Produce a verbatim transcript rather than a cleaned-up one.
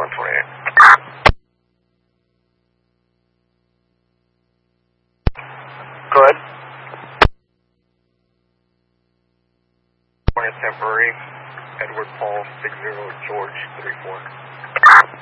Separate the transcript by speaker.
Speaker 1: one twenty-eight. Go ahead. One is temporary. Edward Paul, six zero, George, three four.